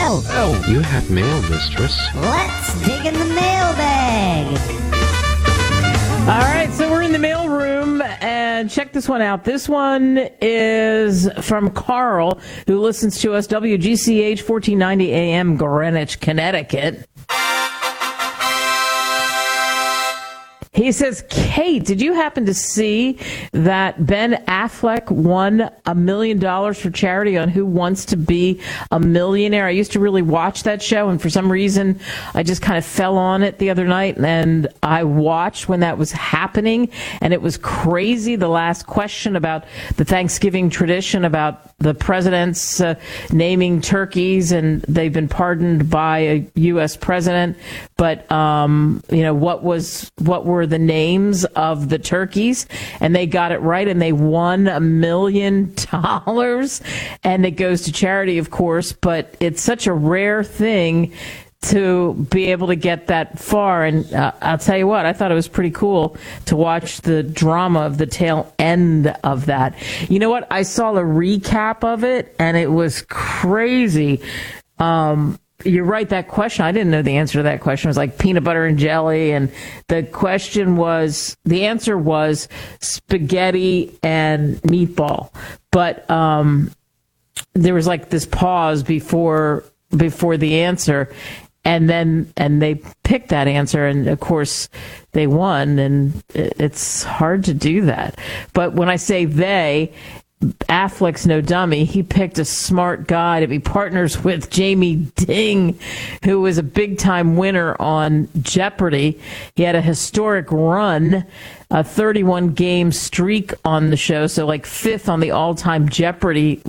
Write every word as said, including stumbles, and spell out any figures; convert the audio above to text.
mail. Oh, you have mail, mistress. Let's dig in the mailbag. All right, so we're in the mail room, and check this one out. This one is from Carl, who listens to us, W G C H fourteen ninety A M, Greenwich, Connecticut. He says, Kate, did you happen to see that Ben Affleck won a million dollars for charity on Who Wants to Be a Millionaire? I used to really watch that show, and for some reason, I just kind of fell on it the other night, and I watched when that was happening, and it was crazy. The last question about the Thanksgiving tradition, about the presidents uh, naming turkeys, and they've been pardoned by a U S president, but, um, you know, what was, what were the names of the turkeys, and they got it right, and they won a million dollars, and it goes to charity, of course, but it's such a rare thing to be able to get that far. And uh, I'll tell you what, I thought it was pretty cool to watch the drama of the tail end of that. You know what? I saw a recap of it, and it was crazy. Um, You're right, that question, I didn't know the answer to that question. It was like peanut butter and jelly, and the question was, the answer was spaghetti and meatball. But um, there was like this pause before before the answer, and then and they picked that answer, and of course they won, and it's hard to do that. But when I say they, Affleck's no dummy. He picked a smart guy to be partners with, Jamie Ding, who was a big-time winner on Jeopardy. He had a historic run, a thirty-one game streak on the show, so like fifth on the all-time Jeopardy